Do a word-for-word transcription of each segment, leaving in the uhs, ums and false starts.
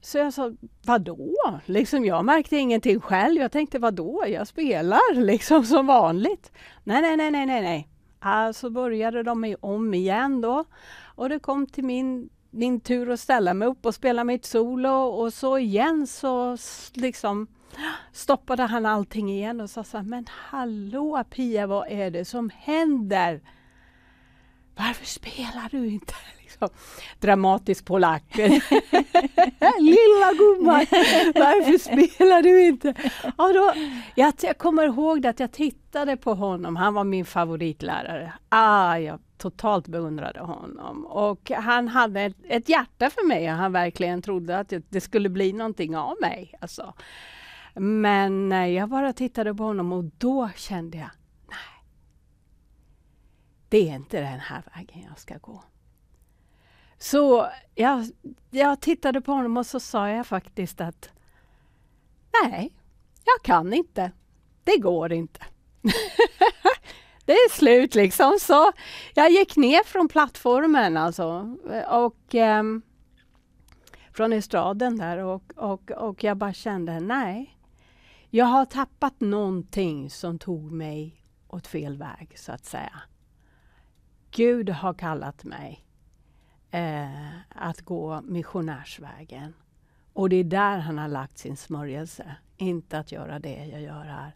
Så jag sa, vadå? Liksom, jag märkte ingenting själv. Jag tänkte, vadå? Jag spelar liksom som vanligt. Nej, nej, nej, nej, nej, nej. Alltså började de om igen då. Och det kom till min, min tur att ställa mig upp och spela mitt solo. Och så igen så liksom stoppade han allting igen och sa så här, men hallå Pia, vad är det som händer? Varför spelar du inte? Liksom, dramatisk polack. Lilla gumman, varför spelar du inte? Och då, jag, jag kommer ihåg att jag tittade på honom. Han var min favoritlärare. Ah, jag totalt beundrade honom. Och han hade ett, ett hjärta för mig. Han verkligen trodde att det skulle bli någonting av mig. Alltså. Men jag bara tittade på honom och då kände jag, nej. Det är inte den här vägen jag ska gå. Så jag, jag tittade på honom och så sa jag faktiskt att nej, jag kan inte. Det går inte. Det är slut liksom. Så jag gick ner från plattformen alltså. Och eh, från estraden där. Och, och, och jag bara kände nej. Jag har tappat någonting som tog mig åt fel väg så att säga. Gud har kallat mig eh, att gå missionärsvägen. Och det är där han har lagt sin smörjelse. Inte att göra det jag gör här.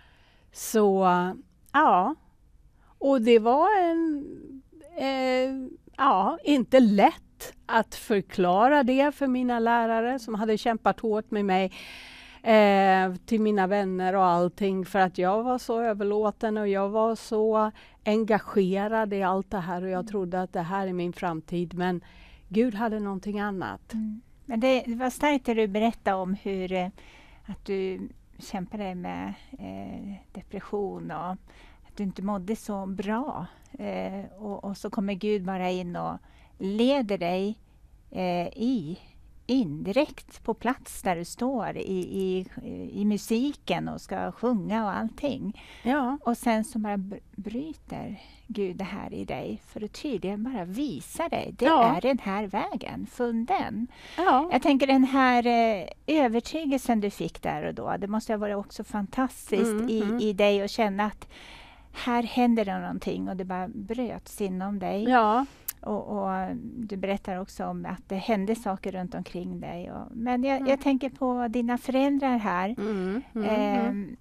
Så ja. Och det var en, eh, ja, inte lätt att förklara det för mina lärare som hade kämpat hårt med mig. Eh, till mina vänner och allting för att jag var så överlåten och jag var så engagerad i allt det här och jag trodde att det här är min framtid, men Gud hade någonting annat. Mm. Men det, det var starkt det du berättade om hur eh, att du kämpade med eh, depression och att du inte mådde så bra eh, och, och så kommer Gud bara in och leder dig eh, i indirekt på plats där du står i, i, i musiken och ska sjunga och allting. Ja. Och sen så bara bryter Gud det här i dig för att tydligen bara visa dig. Det Ja. är den här vägen, funden. Ja. Jag tänker den här eh, övertygelsen du fick där och då. Det måste ha varit också fantastiskt Mm, i, mm. i dig att känna att här händer det någonting och det bara bröts inom dig. Ja. Och, och du berättar också om att det hände saker runt omkring dig. Och, men jag, Mm. jag tänker på dina föräldrar här. Mm, mm, Eh, mm.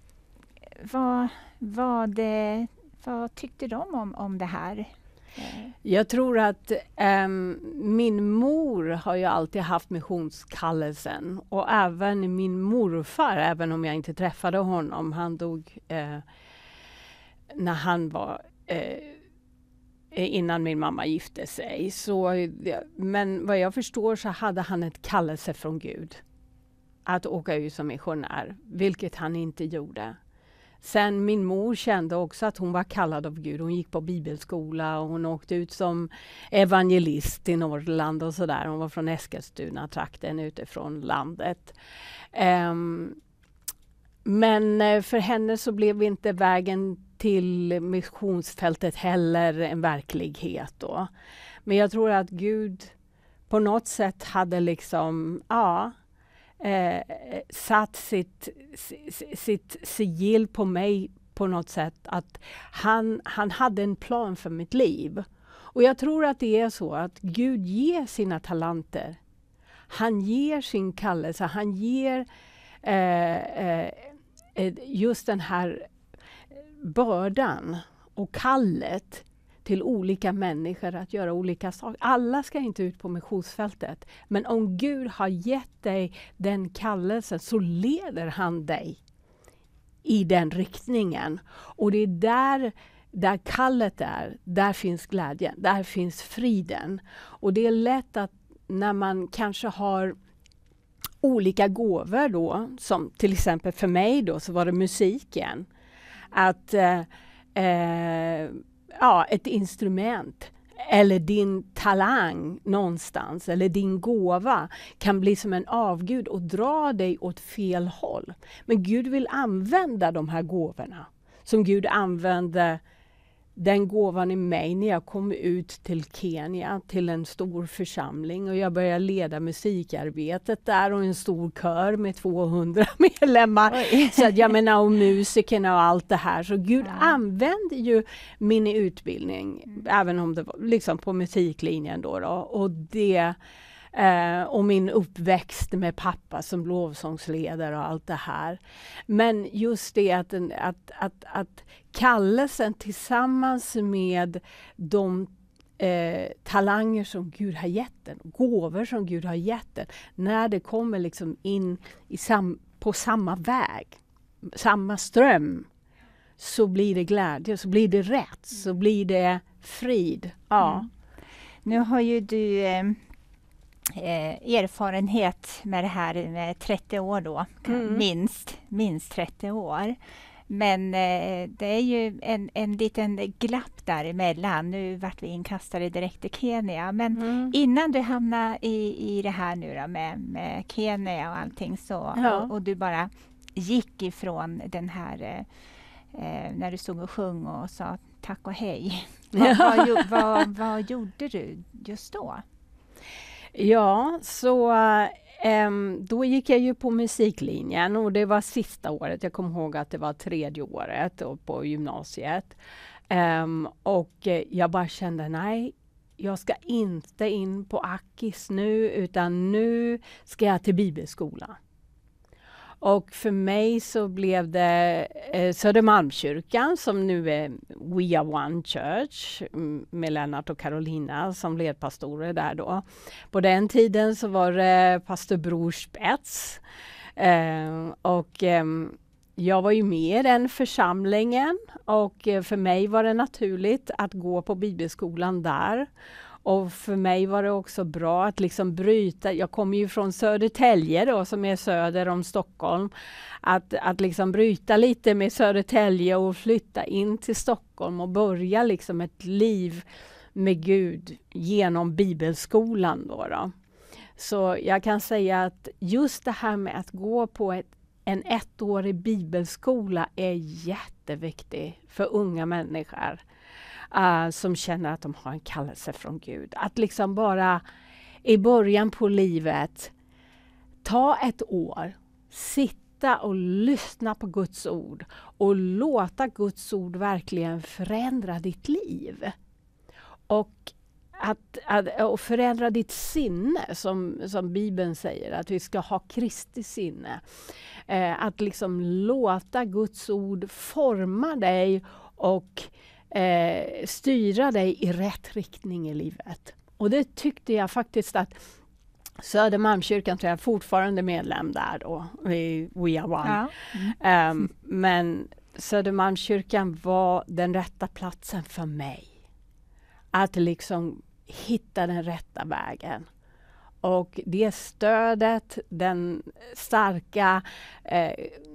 vad, vad, det, vad tyckte de om, om det här? Eh, Jag tror att um, min mor har ju alltid haft missionskallelsen och även min morfar, även om jag inte träffade honom, han dog eh, när han var eh, innan min mamma gifte sig. Så, men vad jag förstår så hade han ett kallelse från Gud att åka ut som missionär, vilket han inte gjorde. Sen min mor kände också att hon var kallad av Gud. Hon gick på bibelskola och hon åkte ut som evangelist i Norrland och sådär. Hon var från Eskilstuna, trakten utifrån landet. Um, men för henne så blev inte vägen till missionsfältet heller en verklighet då. Men jag tror att Gud på något sätt hade liksom, ja, eh, satt sitt, sitt, sitt sigill på mig på något sätt. Att han, han hade en plan för mitt liv. Och jag tror att det är så att Gud ger sina talanter. Han ger sin kallelse, han ger eh, eh, just den här bördan och kallet till olika människor att göra olika saker. Alla ska inte ut på missionsfältet. Men om Gud har gett dig den kallelsen så leder han dig i den riktningen. Och det är där, där kallet är, där finns glädjen, där finns friden. Och det är lätt att när man kanske har olika gåvor då, som till exempel för mig då så var det musiken. Att eh, eh, ja, ett instrument eller din talang någonstans eller din gåva kan bli som en avgud och dra dig åt fel håll. Men Gud vill använda de här gåvorna som Gud använde den gåvan i mig när jag kom ut till Kenya, till en stor församling. Och jag började leda musikarbetet där och en stor kör med tvåhundra medlemmar. Oj. Så att jag menar, och musikerna och allt det här. Så Gud ja. använde ju min utbildning, mm. även om det var liksom på musiklinjen då. då. Och det... Uh, och min uppväxt med pappa som lovsångsledare och allt det här. Men just det att, att, att, att kallelsen tillsammans med de uh, talanger som Gud har gett den, gåvor som Gud har gett den, när det kommer liksom in i sam- på samma väg, samma ström, så blir det glädje, så blir det rätt, så blir det frid. Ja. Mm. Nu har ju du... Eh... Eh, erfarenhet med det här med trettio år då, mm. minst, minst trettio år. Men eh, det är ju en, en liten glapp däremellan. Nu vart vi inkastade direkt till Kenya. Men mm. innan du hamnade i, i det här nu då med, med Kenya och allting så, ja. och, och du bara gick ifrån den här eh, när du stod och sjöng och sa tack och hej. Vad, vad, vad, vad gjorde du just då? Ja, så um, då gick jag ju på musiklinjen och det var sista året. Jag kommer ihåg att det var tredje året på gymnasiet. Um, och jag bara kände, nej, jag ska inte in på Akis nu, utan nu ska jag till bibelskolan. Och för mig så blev det eh, Södermalmskyrkan som nu är We Are One Church med Lennart och Carolina som ledpastorer där då. På den tiden så var det pastor Bror Spets. Eh, och eh, jag var ju med i den församlingen och eh, för mig var det naturligt att gå på bibelskolan där. Och för mig var det också bra att liksom bryta, jag kommer ju från Södertälje då som är söder om Stockholm, att, att liksom bryta lite med Södertälje och flytta in till Stockholm och börja liksom ett liv med Gud genom bibelskolan då då. Så jag kan säga att just det här med att gå på ett, en ettårig bibelskola är jätteviktigt för unga människor. Uh, som känner att de har en kallelse från Gud. Att liksom bara i början på livet ta ett år, sitta och lyssna på Guds ord och låta Guds ord verkligen förändra ditt liv. Och att, att och förändra ditt sinne, som, som Bibeln säger, att vi ska ha Kristi sinne. Uh, att liksom låta Guds ord forma dig och Eh, styra dig i rätt riktning i livet. Och det tyckte jag faktiskt att Södermalmskyrkan, tror jag, fortfarande medlem där då, i We Are One. Ja. Mm. Um, men Södermalmskyrkan var den rätta platsen för mig. Att liksom hitta den rätta vägen. Och det stödet, den starka eh,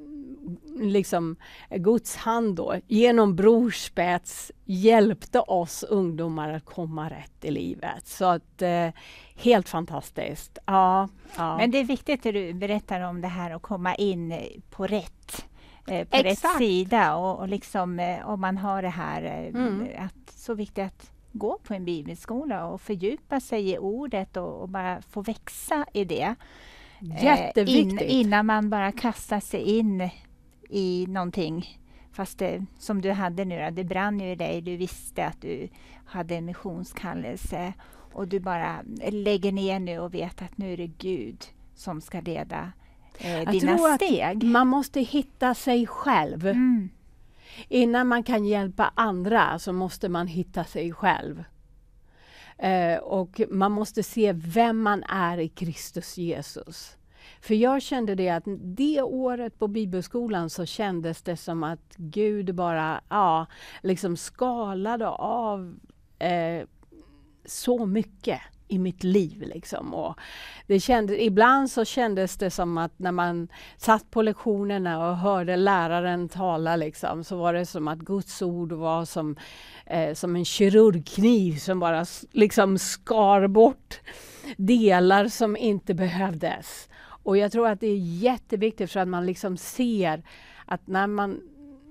liksom Guds hand då, genom Bror Spets hjälpte oss ungdomar att komma rätt i livet. Så att eh, helt fantastiskt. Ja, ja. Men det är viktigt att du berättar om det här och komma in på rätt eh, på rätt sida och, och liksom eh, om man har det här eh, mm. att så viktigt att gå på en bibelskola och fördjupa sig i ordet och, och bara få växa i det. Jätteviktigt. In, innan man bara kastar sig in i någonting. Fast det, som du hade nu, det brann ju i dig. Du visste att du hade en missionskallelse. Och du bara lägger ner nu och vet att nu är det Gud som ska leda eh, dina steg. Man måste hitta sig själv. Mm. Innan man kan hjälpa andra så måste man hitta sig själv. Eh, och man måste se vem man är i Kristus Jesus. För jag kände det att det året på bibelskolan så kändes det som att Gud bara ja, liksom skalade av eh, så mycket i mitt liv. Liksom. Och det kändes, ibland så kändes det som att när man satt på lektionerna och hörde läraren tala liksom, så var det som att Guds ord var som, eh, som en kirurgkniv som bara liksom skar bort delar som inte behövdes. Och jag tror att det är jätteviktigt för att man liksom ser att när man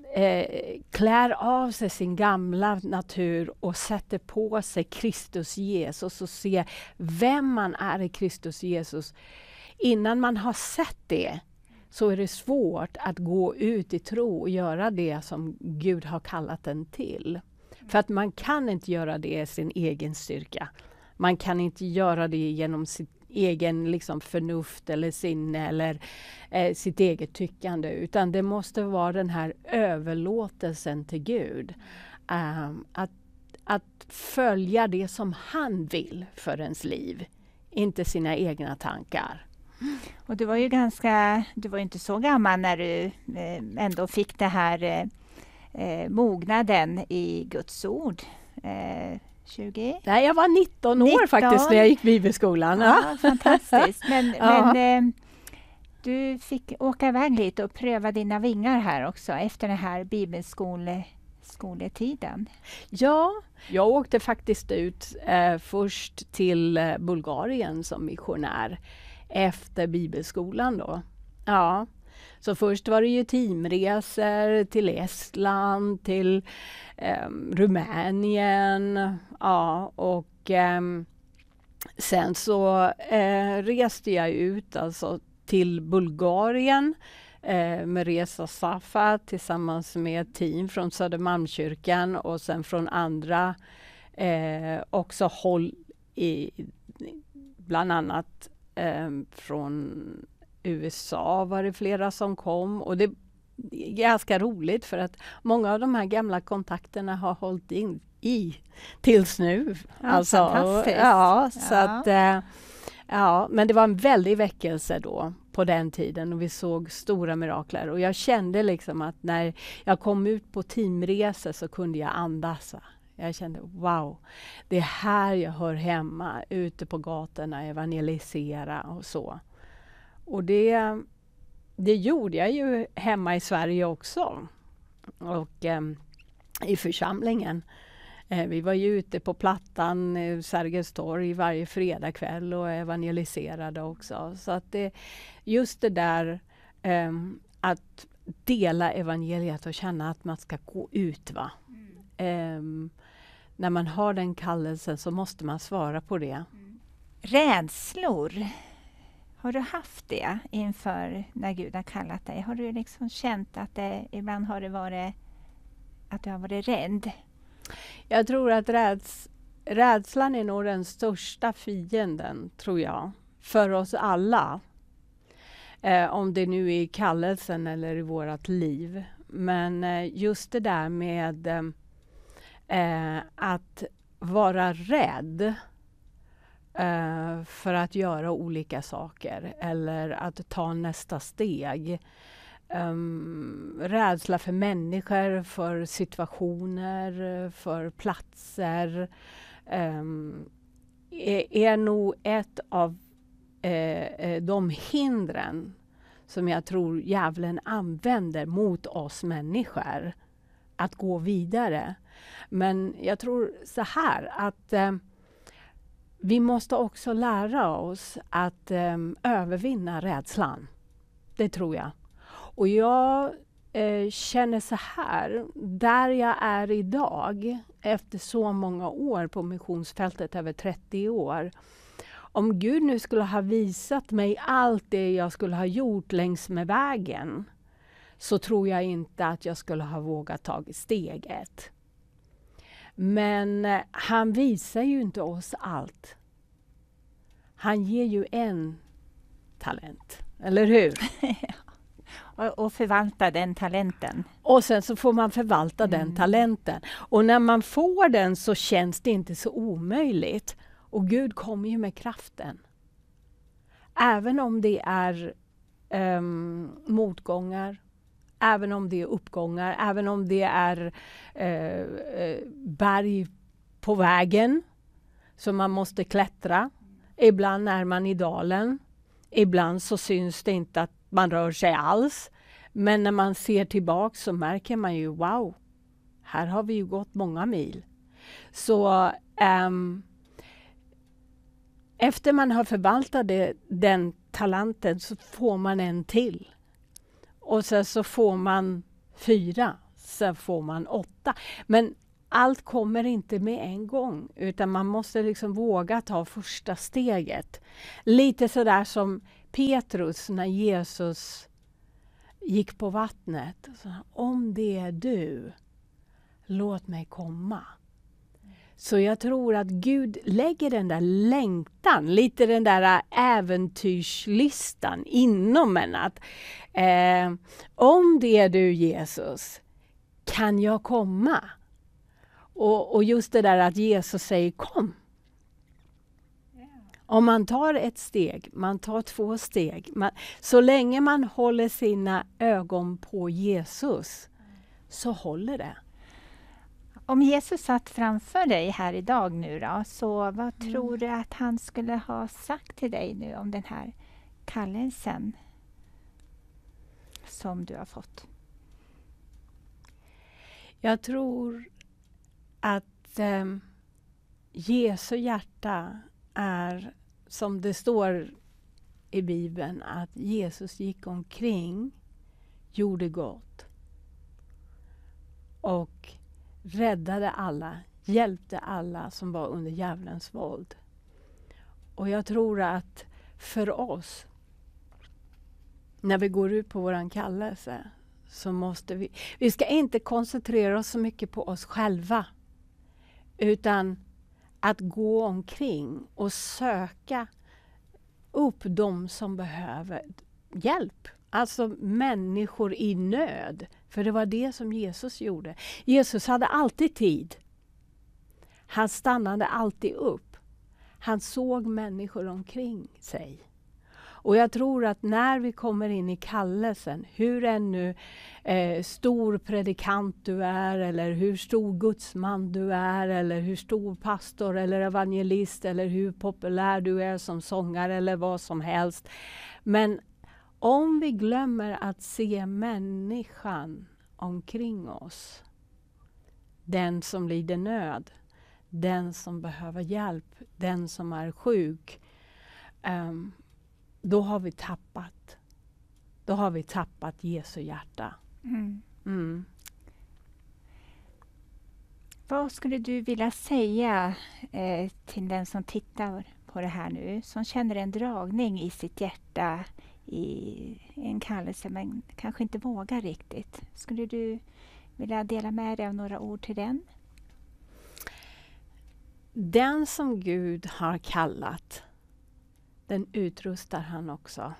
eh, klär av sig sin gamla natur och sätter på sig Kristus Jesus och ser vem man är i Kristus Jesus. Innan man har sett det så är det svårt att gå ut i tro och göra det som Gud har kallat en till. För att man kan inte göra det i sin egen styrka. Man kan inte göra det genom sitt egen liksom, förnuft eller sinne eller eh, sitt eget tyckande. Utan det måste vara den här överlåtelsen till Gud. Um, att, att följa det som han vill för ens liv. Inte sina egna tankar. Och du var ju ganska, du var ju inte så gammal när du eh, ändå fick det här eh, mognaden i Guds ord. Eh, tjugo? Nej, jag var nitton år nitton faktiskt när jag gick bibelskolan. Ja, ja fantastiskt. Men, ja. men eh, du fick åka iväg lite och pröva dina vingar här också efter den här bibelskoletiden. Ja, jag åkte faktiskt ut eh, först till eh, Bulgarien som missionär efter bibelskolan då. Ja. Så först var det ju teamresor till Estland, till eh, Rumänien. Ja, och eh, sen så eh, reste jag ut alltså till Bulgarien eh, med Resa Safa tillsammans med ett team från Södermalmskyrkan och sen från andra eh, också håll i bland annat eh, från U S A var det flera som kom och det är ganska roligt för att många av de här gamla kontakterna har hållit in i tills nu. Ja, alltså, fantastiskt. Ja, så Ja. att, eh, ja, men det var en väldig väckelse då på den tiden och vi såg stora mirakler och jag kände liksom att när jag kom ut på teamresor så kunde jag andas. Va? Jag kände wow, det är här jag hör hemma, ute på gatorna, evangelisera och så. Och det, det gjorde jag ju hemma i Sverige också. Och eh, i församlingen. Eh, vi var ju ute på Plattan, eh, Sergels torg varje fredagkväll och evangeliserade också. Så att det, just det där eh, att dela evangeliet och känna att man ska gå ut. Va? Mm. Eh, när man har den kallelsen så måste man svara på det. Mm. Rädslor. Har du haft det inför när Gud har kallat dig? Har du liksom känt att det ibland har det varit att du har varit rädd? Jag tror att räds, rädslan är nog den största fienden, tror jag, för oss alla. Eh, om det nu är i kallelsen eller i vårt liv. Men eh, just det där med eh, att vara rädd Uh, för att göra olika saker eller att ta nästa steg. Um, rädsla för människor, för situationer, för platser um, är, är nog ett av uh, de hindren som jag tror djävulen använder mot oss människor att gå vidare. Men jag tror så här att uh, vi måste också lära oss att um, övervinna rädslan. Det tror jag. Och jag eh, känner så här, där jag är idag, efter så många år på missionsfältet, över trettio år. Om Gud nu skulle ha visat mig allt det jag skulle ha gjort längs med vägen, så tror jag inte att jag skulle ha vågat ta steget. Men eh, han visar ju inte oss allt. Han ger ju en talent, eller hur? och, och förvalta den talenten. Och sen så får man förvalta Mm. den talenten. Och när man får den så känns det inte så omöjligt. Och Gud kommer ju med kraften. Även om det är um, motgångar. Även om det är uppgångar, även om det är eh, berg på vägen som man måste klättra. Ibland är man i dalen. Ibland så syns det inte att man rör sig alls. Men när man ser tillbaka så märker man ju, wow, här har vi ju gått många mil. Så um, efter man har förvaltat det, den talanten så får man en till. Och sen så får man fyra, så får man åtta. Men allt kommer inte med en gång, utan man måste liksom våga ta första steget. Lite sådär som Petrus när Jesus gick på vattnet. Så, om det är du, låt mig komma. Så jag tror att Gud lägger den där längtan, lite den där äventyrslistan inom en. Att, eh, om det är du Jesus, kan jag komma? Och, och just det där att Jesus säger kom. Om man tar ett steg, man tar två steg. Man, så länge man håller sina ögon på Jesus så håller det. Om Jesus satt framför dig här idag nu då, så vad Mm. tror du att han skulle ha sagt till dig nu om den här kallelsen som du har fått? Jag tror att eh, Jesu hjärta är, som det står i Bibeln, att Jesus gick omkring, gjorde gott och räddade alla, hjälpte alla som var under djävulens våld. Och jag tror att för oss, när vi går ut på våran kallelse, så måste vi, vi ska inte koncentrera oss så mycket på oss själva, utan att gå omkring och söka upp de som behöver hjälp. Alltså människor i nöd. För det var det som Jesus gjorde. Jesus hade alltid tid. Han stannade alltid upp. Han såg människor omkring sig. Och jag tror att när vi kommer in i kallelsen, hur ännu eh, stor predikant du är, eller hur stor gudsman du är, eller hur stor pastor eller evangelist, eller hur populär du är som sångare eller vad som helst. Men om vi glömmer att se människan omkring oss, den som lider nöd, den som behöver hjälp, den som är sjuk, um, då har vi tappat. Då har vi tappat Jesu hjärta. Mm. Mm. Vad skulle du vilja säga eh, till den som tittar på det här nu, som känner en dragning i sitt hjärta i en kallelse men kanske inte vågar riktigt? Skulle du vilja dela med dig av några ord till den? Den som Gud har kallat, den utrustar han också.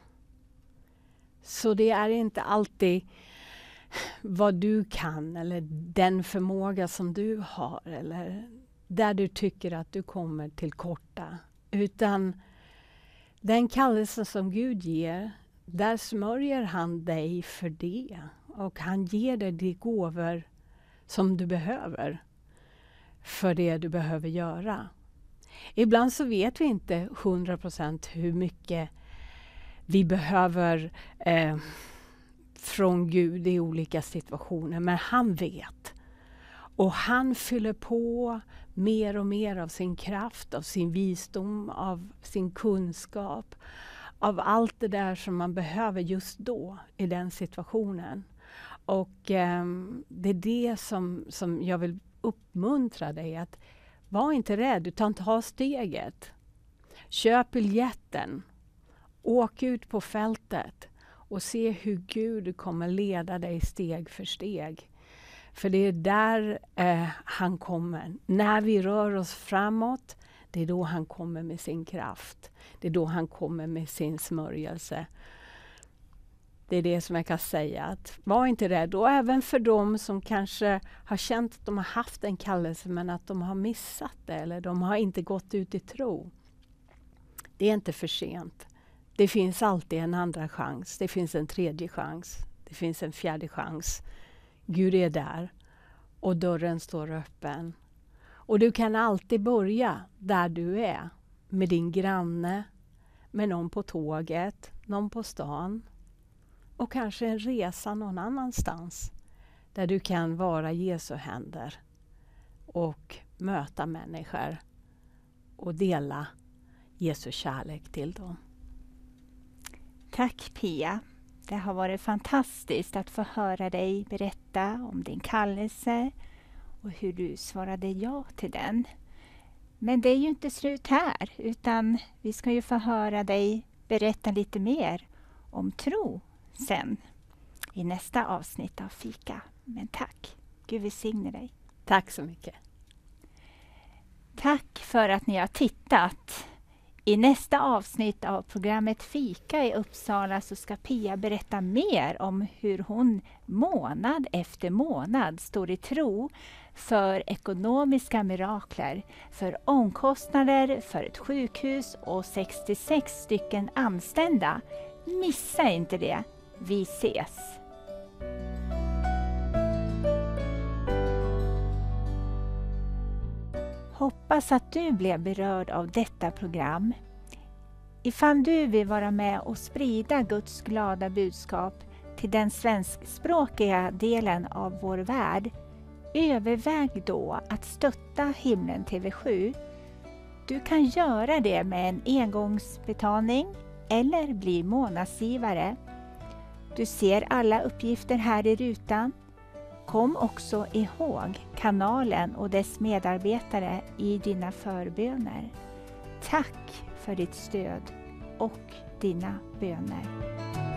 Så det är inte alltid vad du kan eller den förmåga som du har eller där du tycker att du kommer till korta. Utan den kallelse som Gud ger, där smörjer han dig för det. Och han ger dig de gåvor som du behöver för det du behöver göra. Ibland så vet vi inte hundra procent hur mycket vi behöver eh, från Gud i olika situationer. Men han vet. Och han fyller på mer och mer av sin kraft, av sin visdom, av sin kunskap. Av allt det där som man behöver just då i den situationen. Och eh, det är det som, som jag vill uppmuntra dig att var inte rädd, utan ta steget. Köp biljetten. Åk ut på fältet och se hur Gud kommer leda dig steg för steg. För det är där eh, han kommer. När vi rör oss framåt, det är då han kommer med sin kraft. Det är då han kommer med sin smörjelse. Det är det som jag kan säga. Att var inte rädd. Och även för dem som kanske har känt att de har haft en kallelse men att de har missat det. Eller de har inte gått ut i tro. Det är inte för sent. Det finns alltid en andra chans. Det finns en tredje chans. Det finns en fjärde chans. Gud är där. Och dörren står öppen. Och du kan alltid börja där du är. Med din granne. Med någon på tåget. Någon på stan. Och kanske en resa någon annanstans. Där du kan vara Jesu händer. Och möta människor. Och dela Jesu kärlek till dem. Tack Pia. Det har varit fantastiskt att få höra dig berätta om din kallelse och hur du svarade ja till den. Men det är ju inte slut här, utan vi ska ju få höra dig berätta lite mer om tro sen i nästa avsnitt av Fika. Men tack, Gud välsigne dig. Tack så mycket. Tack för att ni har tittat. I nästa avsnitt av programmet Fika i Uppsala så ska Pia berätta mer om hur hon månad efter månad står i tro för ekonomiska mirakler, för omkostnader för ett sjukhus och sextiosex stycken anställda. Missa inte det. Vi ses! Hoppas att du blev berörd av detta program. Ifall du vill vara med och sprida Guds glada budskap till den svenskspråkiga delen av vår värld, överväg då att stötta Himlen T V sju. Du kan göra det med en engångsbetalning eller bli månadsgivare. Du ser alla uppgifter här i rutan. Kom också ihåg kanalen och dess medarbetare i dina förböner. Tack för ditt stöd och dina böner.